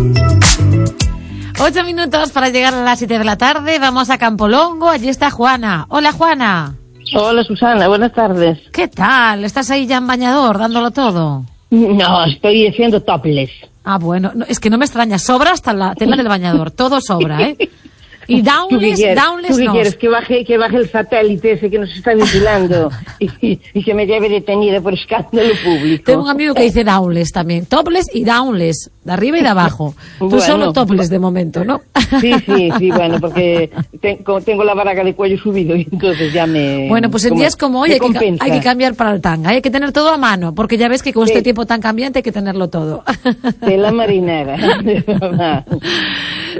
8 minutos para llegar a las 7 de la tarde. Vamos a Campolongo. Allí está Juana. Hola, Juana. Hola, Susana. Buenas tardes. ¿Qué tal? ¿Estás ahí ya en bañador, dándolo todo? No, estoy haciendo topless. Ah, bueno. No, es que no me extraña. Sobra hasta la tela del bañador. Todo sobra, ¿eh? Y downless ¿Tú qué no. quieres? Que baje el satélite ese que nos está vigilando y se me lleve detenida por escándalo público. Tengo un amigo que dice downless también. Topless y downless. De arriba y de abajo. Tú Bueno, solo topless de momento, ¿no? Sí, bueno, porque tengo la baraga de cuello subido y entonces ya me... Bueno, pues en días como hoy hay que cambiar para el tanga. Hay que tener todo a mano, porque ya ves que con este tiempo tan cambiante hay que tenerlo todo. De la marinera.